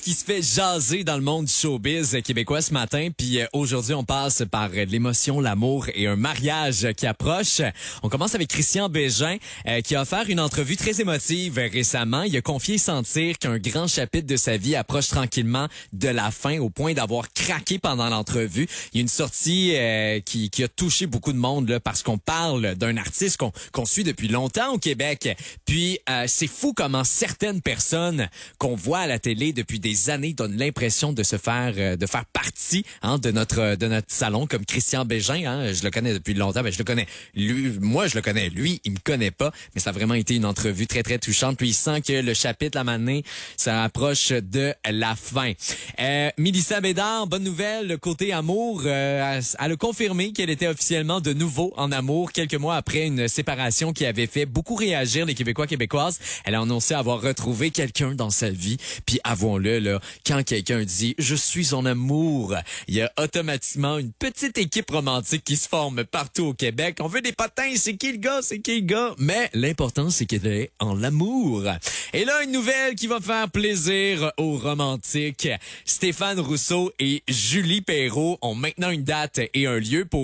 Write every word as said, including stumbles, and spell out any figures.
Qui se fait jaser dans le monde du showbiz québécois ce matin. Puis euh, aujourd'hui, on passe par euh, l'émotion, l'amour et un mariage qui approche. On commence avec Christian Bégin euh, qui a offert une entrevue très émotive euh, récemment. Il a confié sentir qu'un grand chapitre de sa vie approche tranquillement de la fin au point d'avoir craqué pendant l'entrevue. Il y a une sortie euh, qui, qui a touché beaucoup de monde là, parce qu'on parle d'un artiste qu'on qu'on suit depuis longtemps au Québec. Puis euh, c'est fou comment certaines personnes qu'on voit à la télé depuis des années donnent l'impression de se faire euh, de faire partie hein, de notre de notre salon, comme Christian Bégin. Hein, je le connais depuis longtemps, ben je le connais. Lui, moi je le connais. Lui, il me connaît pas, mais ça a vraiment été une entrevue très très touchante. Puis il sent que le chapitre la manée, ça approche de la fin. Euh, Mélissa Bédard, bonne nouvelle, le côté amour, euh, elle a confirmé qu'elle était officiellement de nouveau en amour quelques mois après une séparation qui avait fait beaucoup réagir les Québécois québécoises. Elle a annoncé avoir retrouvé quelqu'un dans sa vie. Puis avouons-le, là, quand quelqu'un dit « je suis en amour », il y a automatiquement une petite équipe romantique qui se forme partout au Québec. On veut des potins, c'est qui le gars, c'est qui le gars? Mais l'important, c'est qu'il est en amour. Et là, une nouvelle qui va faire plaisir aux romantiques. Stéphane Rousseau et Julie Perrault ont maintenant une date et un lieu pour